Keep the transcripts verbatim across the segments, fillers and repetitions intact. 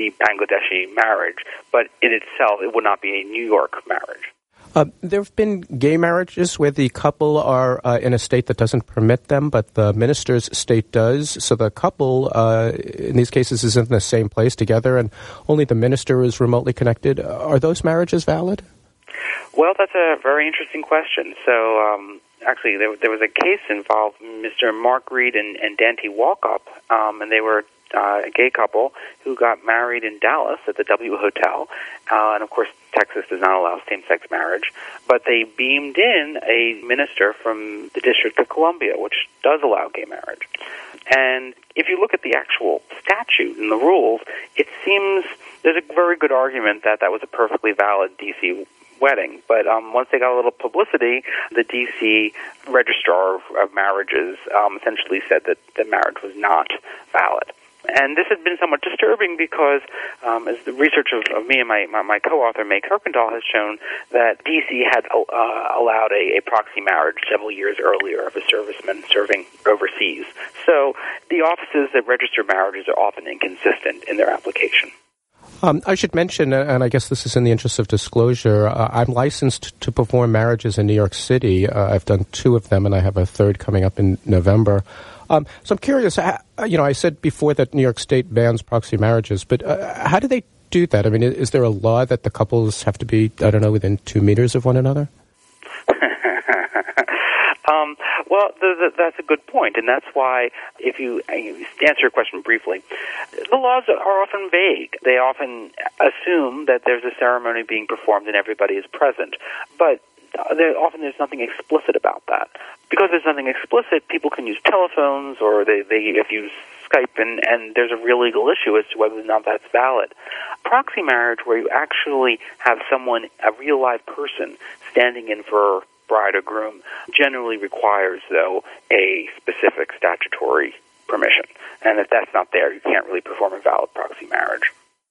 the Bangladeshi marriage, but in itself, it would not be a New York marriage. Uh, there have been gay marriages where the couple are uh, in a state that doesn't permit them, but the minister's state does. So the couple, uh, in these cases, is in the same place together, and only the minister is remotely connected. Are those marriages valid? Well, that's a very interesting question. So, um, actually, there, there was a case involved Mister Mark Reed and, and Dante Walkup, um, and they were uh, a gay couple who got married in Dallas at the W Hotel. Uh, and, of course, Texas does not allow same-sex marriage. But they beamed in a minister from the District of Columbia, which does allow gay marriage. And if you look at the actual statute and the rules, it seems there's a very good argument that that was a perfectly valid D C wedding. But um, once they got a little publicity, the D C registrar of, of marriages um, essentially said that the marriage was not valid. And this has been somewhat disturbing because, um, as the research of, of me and my, my, my co-author, May Kirkendall, has shown that D C had uh, allowed a, a proxy marriage several years earlier of a serviceman serving overseas. So the offices that register marriages are often inconsistent in their application. Um, I should mention, and I guess this is in the interest of disclosure, uh, I'm licensed to perform marriages in New York City. Uh, I've done two of them, and I have a third coming up in November. Um, so I'm curious, uh, you know, I said before that New York State bans proxy marriages, but uh, how do they do that? I mean, is there a law that the couples have to be, I don't know, within two meters of one another? um, well, the, the, that's a good point, and that's why, if you, you answer your question briefly, the laws are often vague. They often assume that there's a ceremony being performed and everybody is present, but there, often there's nothing explicit about that. Because there's nothing explicit, people can use telephones or they, they if use Skype, and, and there's a real legal issue as to whether or not that's valid. Proxy marriage, where you actually have someone, a real live person, standing in for bride or groom, generally requires, though, a specific statutory permission. And if that's not there, you can't really perform a valid proxy marriage.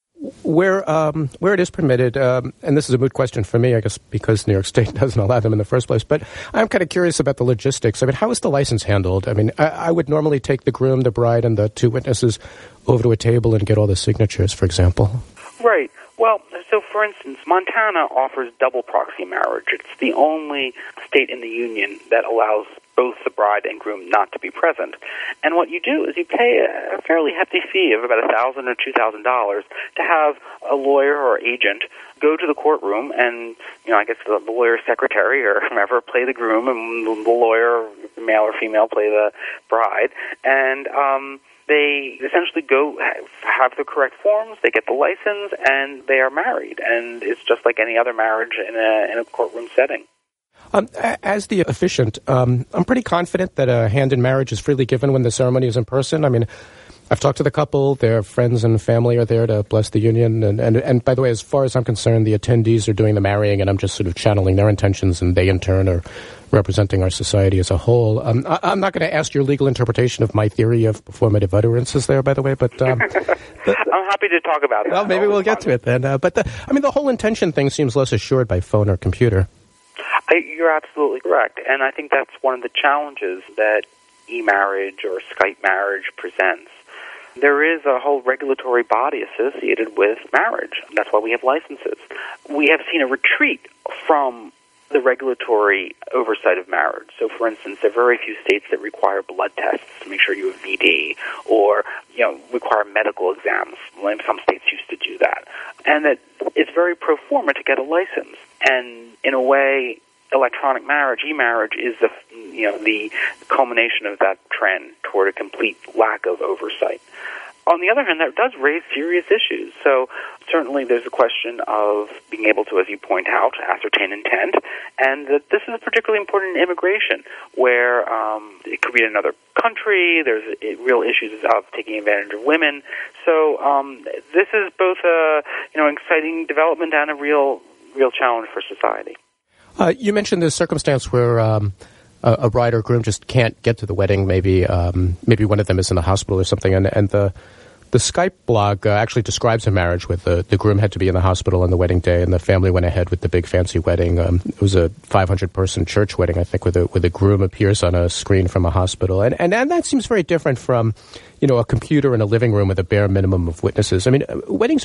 Where um, where it is permitted, um, and this is a moot question for me, I guess, because New York State doesn't allow them in the first place, but I'm kind of curious about the logistics. I mean, how is the license handled? I mean, I, I would normally take the groom, the bride, and the two witnesses over to a table and get all the signatures, for example. Right. Well, so for instance, Montana offers double proxy marriage. It's the only state in the union that allows both the bride and groom not to be present. And what you do is you pay a fairly hefty fee of about one thousand dollars or two thousand dollars to have a lawyer or agent go to the courtroom and, you know, I guess the, the lawyer's secretary or whomever play the groom and the lawyer, male or female, play the bride. And um, they essentially go have the correct forms, they get the license, and they are married. And it's just like any other marriage in a, in a courtroom setting. Um, as the officiant, um, I'm pretty confident that a hand in marriage is freely given when the ceremony is in person. I mean, I've talked to the couple, their friends and family are there to bless the union. And, and, and by the way, as far as I'm concerned, the attendees are doing the marrying, and I'm just sort of channeling their intentions, and they in turn are representing our society as a whole. Um, I, I'm not going to ask your legal interpretation of my theory of performative utterances there, by the way, but... Um, the, I'm happy to talk about it. Well, maybe we'll get to it then. Uh, but, the, I mean, the whole intention thing seems less assured by phone or computer. You're absolutely correct, and I think that's one of the challenges that e-marriage or Skype marriage presents. There is a whole regulatory body associated with marriage. That's why we have licenses. We have seen a retreat from the regulatory oversight of marriage. So, for instance, there are very few states that require blood tests to make sure you have V D, or, you know, require medical exams. Some states used to do that. And that it's very pro forma to get a license. And in a way, electronic marriage, e-marriage, is the, you know, the culmination of that trend toward a complete lack of oversight. On the other hand, that does raise serious issues. So certainly there's a question of being able to, as you point out, ascertain intent, and that this is particularly important in immigration, where um, it could be in another country. There's real issues of taking advantage of women. So um, this is both a, you know, exciting development and a real, real challenge for society. Uh, you mentioned the circumstance where um, a, a bride or groom just can't get to the wedding. Maybe um, maybe one of them is in the hospital or something. And, and the the Skype blog uh, actually describes a marriage with the, the groom had to be in the hospital on the wedding day, and the family went ahead with the big fancy wedding. Um, it was a five hundred person church wedding, I think, where the, where the groom appears on a screen from a hospital. And, and, and that seems very different from, you know, a computer in a living room with a bare minimum of witnesses. I mean, weddings